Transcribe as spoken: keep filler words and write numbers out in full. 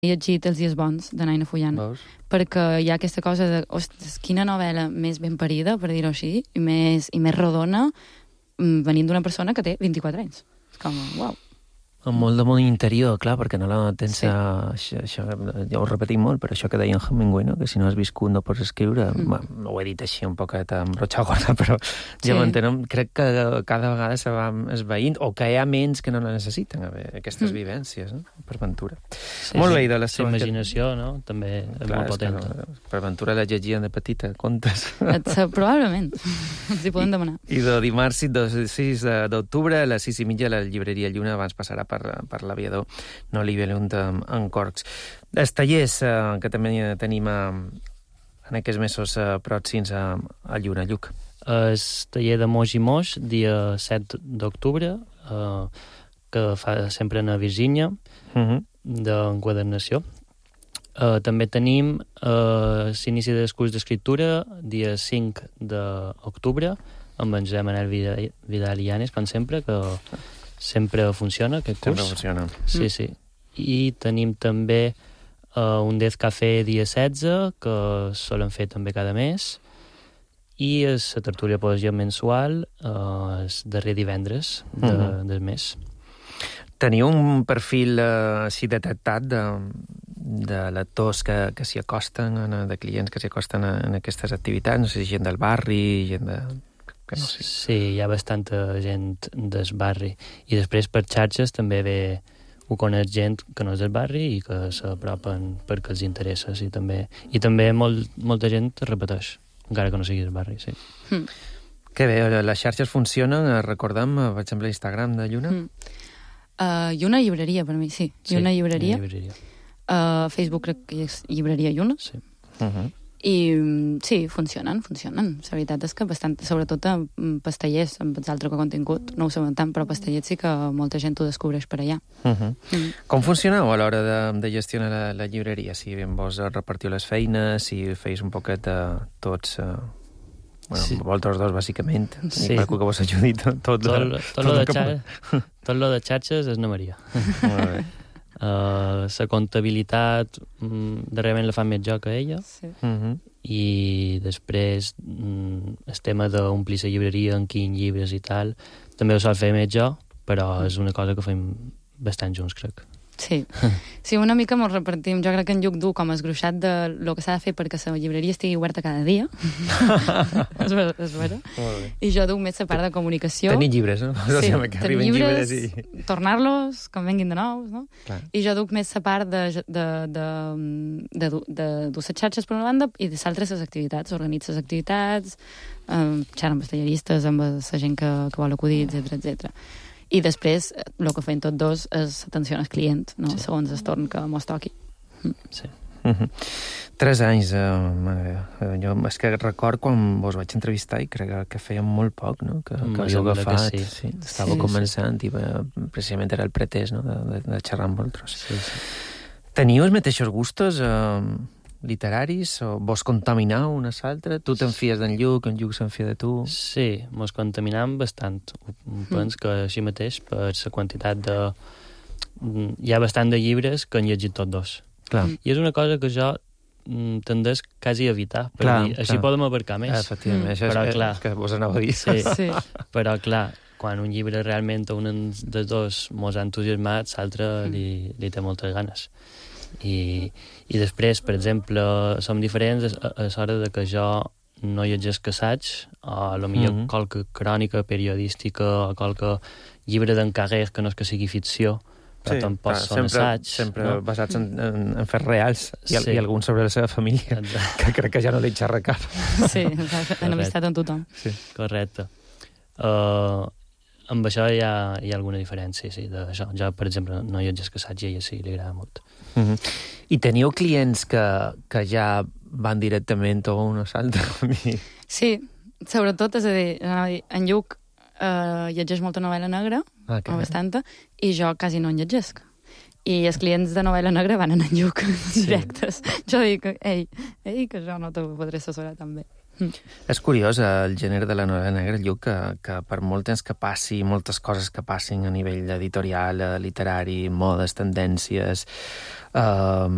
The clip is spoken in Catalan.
he llegit Els dies bons, de Naina Fullana, perquè hi ha aquesta cosa de, ostres, quina novel·la més ben parida, per dir-ho així, i més, i més rodona, venint d'una persona que té vint-i-quatre anys. És com, uau. Amb molt de món interior, clar, perquè no la tens... Sí. A, això, això, ja ho repetim molt, però això que deia en Hemingway, no? Que si no has viscut no pots escriure. Mm. Bueno, no ho he dit així un poquet amb broxa gorda, però sí. Ja m'entenen. Crec que cada vegada se va esvaint, o que hi ha menys que no la necessiten, aquestes mm. vivències, no? Per Ventura. Sí, molt bé, de la seva... Imaginació, no? També és clar, molt potent. És no, per Ventura la llegien de petita, contes. Probablement. Ens hi poden demanar. I, i de dimarts sis d'octubre a les sis i mitja a la llibreria Lluna abans passarà per, per l'aviador Nolive Lund en Corcs. Els tallers eh, que també tenim a, en aquests mesos eh, pròxims a, a Lluna, Lluc. El taller de Moix i Moix, dia set d'octubre, eh, que fa sempre a Virgínia, uh -huh. d'enquadernació. Eh, també tenim eh, l'inici del curs d'escriptura, dia cinc d'octubre, amb en Josep Manel Vidal, Vidal i Llanes, com sempre, que sempre funciona, aquest curs. Sempre funciona. Sí, sí. I tenim també uh, un Death Café dia setze, que solen fer també cada mes, i és la tertúlia poesia mensual uh, el darrer divendres de, uh -huh. del mes. Teniu un perfil uh, així detectat de, de lectors que, que s'hi acosten, de clients que s'hi acosten en aquestes activitats? No sé si gent del barri, gent de... Que no sé. Sí, hi ha bastanta gent del barri. I després per xarxes també ve ho coneix gent que no és del barri i que s'apropen perquè els interessa. Sí, també. I també molt, molta gent repeteix, encara que no sigui del barri, sí. Mm. Que bé, les xarxes funcionen, recordem, per exemple, l'Instagram de Lluna. Mm. Uh, i una llibreria, per mi, sí. I una llibreria. Una llibreria. Uh, Facebook crec que és llibreria Lluna. Sí. Uh -huh. I sí, funcionen, funcionen. La veritat és que bastant, sobretot a pastellers, amb els altres que contingut, no ho sabem tant, però pastellers sí que molta gent ho descobreix per allà. Uh -huh. mm. Com funcioneu a l'hora de, de gestionar la, la llibreria? Si vos repartiu les feines, si feis un poquet de tots... Uh... Bueno, sí. Vosaltres dos, bàsicament. Sí. Qualcú que vos ajudi tot. Tot, tot, tot, tot, lo, de xar... tot lo de xarxes és na Maria. Molt bé. Uh, la comptabilitat um, darrerament la fa més jo que ella, sí. uh -huh. I després um, el tema d'omplir la llibreria en quins llibres i tal també ho sol fer més jo, però és una cosa que fem bastant junts, crec. Sí, sí, una mica mos repartim. Jo crec que en Lluc du com a esgruixat de lo que s'ha de fer perquè la llibreria estigui oberta cada dia. és vera, és vera. I jo duc més la part de comunicació. Tenir llibres, no? Sí, o sigui, que tenir llibres, llibres i... tornar-los, que venguin de nous, no? Clar. I jo duc més la part de, de, de, de, de, de dur les xarxes per una banda i de l'altra les activitats, organitzar les activitats, eh, xerrar amb els talleristes, amb la gent que, que vol acudir, etcètera, etcètera. I després, el que fem tots dos és atenció al client, no? Sí. Segons el torn que mos toqui. Sí. Uh -huh. Tres anys, eh, jo és que record quan vos vaig entrevistar i crec que feia molt poc, no? Que, que havíeu agafat, que sí. Sí, estava sí, començant sí. I precisament era el pretès, no? de, de, de xerrar amb vosaltres. Sí, sí. Teniu els mateixos gustos eh, literaris o vos contaminau un als altres? Tu te'n fies d'en Lluc, en Lluc se'n fia de tu? Sí, mos contaminam bastant. Penso que així mateix, per la quantitat de... Hi ha bastant de llibres que han llegit tots dos. Clar. I és una cosa que jo tendeix quasi a evitar, per clar, dir, així clar. podem abarcar més. Efectivament, mm. això és, però, clar, és que vos anava a dir. Sí, sí. Però clar, quan un llibre realment a un dels dos mos ha entusiasmat, l'altre mm. li, li té moltes ganes. I, i després, per exemple, som diferents a, a l'hora de que jo no llegesc assaig, o potser mm -hmm. qualque crònica periodística o qualque llibre d'en Carrère que no és que sigui ficció, però sí, tampoc clar, són sempre, assaigs. Sempre no? basats en, en, en fets reals i, sí. i alguns sobre la seva família, exacte. Que crec que ja no li xerra cap. Sí, han amistat amb tothom. Sí. Correcte. Uh, amb això hi ha, hi ha alguna diferència, sí, d'això. Jo, per exemple, no llegesc assaig i a ella sí, li agrada molt. Uh -huh. I teniu clients que, que ja van directament a un o l'altre? Sí, sobretot, és a dir, en Lluc uh, llegeix molta novel·la negra, ah, o bastanta, i jo quasi no en llegesc. I els clients de novel·la negra van en Lluc, sí. directes. Jo dic, ei, ei, que jo no t'ho podré assessorar tan bé. Mm. És curiós el gènere de la novel·la negra, Lluc, que, que per molt temps que passi, moltes coses que passin a nivell editorial, literari, modes, tendències... Eh,